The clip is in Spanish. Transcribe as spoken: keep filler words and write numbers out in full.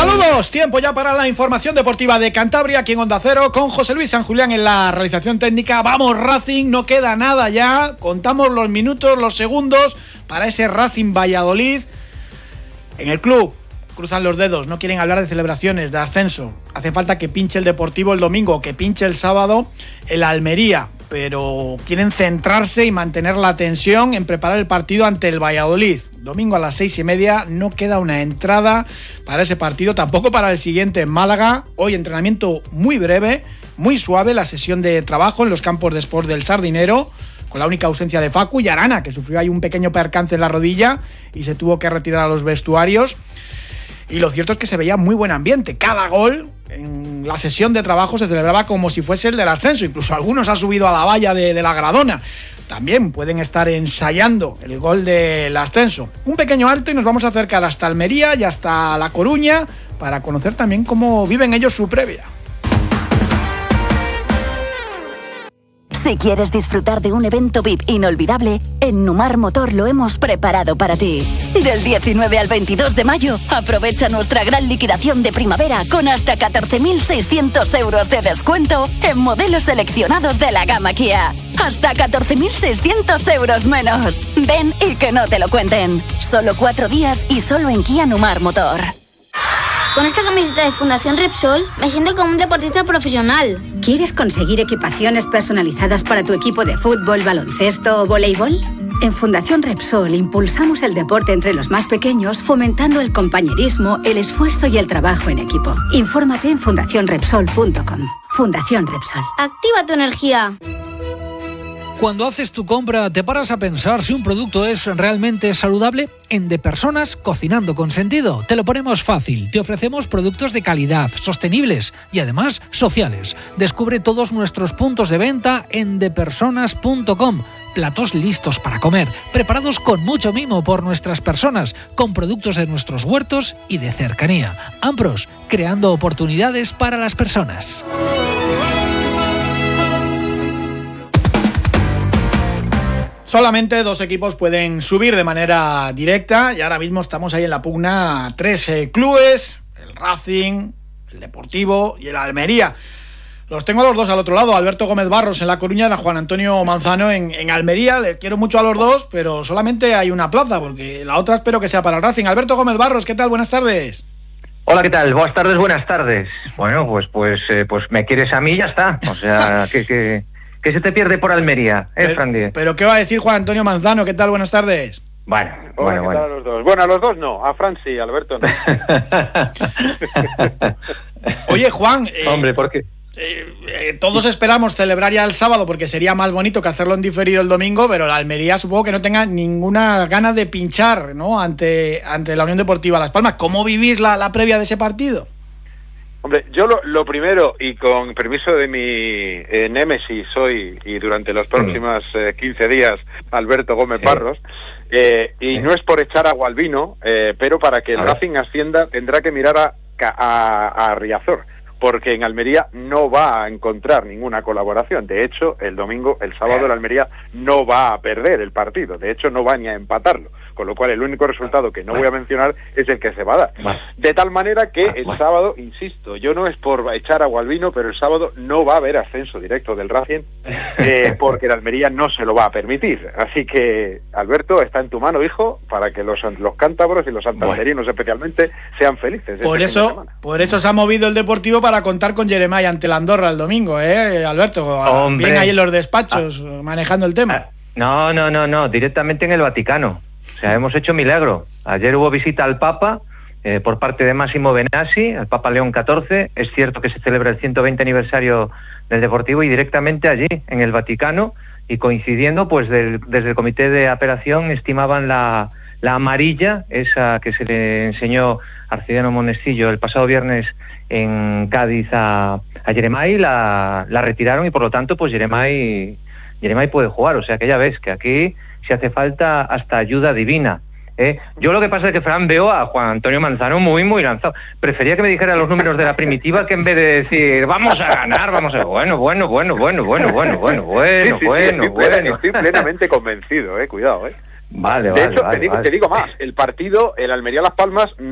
Saludos, tiempo ya para la información deportiva de Cantabria, aquí en Onda Cero, con José Luis San Julián en la realización técnica. Vamos Racing, no queda nada ya, contamos los minutos, los segundos para ese Racing Valladolid. En el club cruzan los dedos, no quieren hablar de celebraciones, de ascenso. Hace falta que pinche el Deportivo el domingo, que pinche el sábado el Almería, pero quieren centrarse y mantener la tensión en preparar el partido ante el Valladolid. Domingo a las seis y media, no queda una entrada para ese partido, tampoco para el siguiente en Málaga. Hoy entrenamiento muy breve, muy suave, la sesión de trabajo en los campos de Sport del Sardinero, con la única ausencia de Facu y Arana, que sufrió ahí un pequeño percance en la rodilla y se tuvo que retirar a los vestuarios. Y lo cierto es que se veía muy buen ambiente. Cada gol en la sesión de trabajo se celebraba como si fuese el del ascenso. Incluso algunos han subido a la valla de, de la Gradona. También pueden estar ensayando el gol del ascenso. Un pequeño alto y nos vamos a acercar hasta Almería y hasta La Coruña para conocer también cómo viven ellos su previa. Si quieres disfrutar de un evento V I P inolvidable, en Numar Motor lo hemos preparado para ti. Del diecinueve al veintidós de mayo, aprovecha nuestra gran liquidación de primavera con hasta catorce mil seiscientos euros de descuento en modelos seleccionados de la gama Kia. Hasta catorce mil seiscientos euros menos. Ven y que no te lo cuenten. Solo cuatro días y solo en Kia Numar Motor. Con esta camiseta de Fundación Repsol me siento como un deportista profesional. ¿Quieres conseguir equipaciones personalizadas para tu equipo de fútbol, baloncesto o voleibol? En Fundación Repsol impulsamos el deporte entre los más pequeños, fomentando el compañerismo, el esfuerzo y el trabajo en equipo. Infórmate en fundación repsol punto com. Fundación Repsol. Activa tu energía. Cuando haces tu compra, ¿te paras a pensar si un producto es realmente saludable? En De Personas, cocinando con sentido, te lo ponemos fácil. Te ofrecemos productos de calidad, sostenibles y además sociales. Descubre todos nuestros puntos de venta en de personas punto com. Platos listos para comer, preparados con mucho mimo por nuestras personas, con productos de nuestros huertos y de cercanía. Ambros, creando oportunidades para las personas. Solamente dos equipos pueden subir de manera directa y ahora mismo estamos ahí en la pugna tres eh, clubes, el Racing, el Deportivo y el Almería. Los tengo a los dos al otro lado, Alberto Gómez Barros en La Coruña y a Juan Antonio Manzano en, en Almería. Les quiero mucho a los dos, pero solamente hay una plaza, porque la otra espero que sea para el Racing. Alberto Gómez Barros, ¿qué tal? Buenas tardes. Hola, ¿qué tal? Buenas tardes, buenas tardes. Bueno, pues pues eh, pues me quieres a mí y ya está. O sea, que... que... ¿Qué se te pierde por Almería, eh, pero, Fran Díez? Pero ¿qué va a decir Juan Antonio Manzano? ¿Qué tal? Buenas tardes. Bueno, Hola, bueno, ¿qué bueno. tal a los dos? Bueno, a los dos no, a Fran sí, a Alberto no. Oye, Juan... Eh, Hombre, ¿por qué? Eh, eh, todos esperamos celebrar ya el sábado porque sería más bonito que hacerlo en diferido el domingo, pero la Almería supongo que no tenga ninguna gana de pinchar, ¿no? Ante, ante la Unión Deportiva Las Palmas. ¿Cómo vivís la, la previa de ese partido? Hombre, yo lo, lo primero, y con permiso de mi eh, némesis hoy y durante los próximos eh, quince días, Alberto Gómez sí. Barros, eh, y sí. no es por echar agua al vino, eh, pero para que el Racing ascienda tendrá que mirar a, a, a Riazor, porque en Almería no va a encontrar ninguna colaboración. De hecho, el domingo, el sábado, el Almería no va a perder el partido, de hecho no va ni a empatarlo, con lo cual el único resultado que no voy a mencionar es el que se va a dar. De tal manera que el sábado, insisto, yo no es por echar agua al vino, pero el sábado no va a haber ascenso directo del Racing, eh, porque el Almería no se lo va a permitir. Así que, Alberto, está en tu mano, hijo, para que los, los cántabros y los santandereanos especialmente sean felices. Por este eso, por eso se ha movido el Deportivo para contar con Jeremai ante la Andorra el domingo, ¿eh, Alberto? Hombre. Bien ahí en los despachos, ah. manejando el tema. No, no, no, no, directamente en el Vaticano. O sea, hemos hecho milagro. Ayer hubo visita al Papa eh, por parte de Máximo Benassi, al Papa León catorce. Es cierto que se celebra el ciento veinte aniversario del Deportivo y directamente allí, en el Vaticano, y coincidiendo, pues del, desde el Comité de Apelación estimaban la, la amarilla, esa que se le enseñó Arcediano Monestillo el pasado viernes en Cádiz a, a Jeremai, la, la retiraron y por lo tanto, pues Jeremai, Jeremai puede jugar. O sea que ya ves que aquí si hace falta hasta ayuda divina. ¿eh? Yo lo que pasa es que, Fran, veo a Juan Antonio Manzano muy, muy lanzado. Prefería que me dijera los números de la primitiva que en vez de decir, vamos a ganar, vamos a... Bueno, bueno, bueno, bueno, bueno, bueno, bueno, bueno, sí, sí, bueno, sí, estoy, bueno. Plena, estoy plenamente convencido, eh, cuidado, eh. Vale, de vale, hecho, vale, te, digo, vale. te digo más, el partido, el Almería-Las Palmas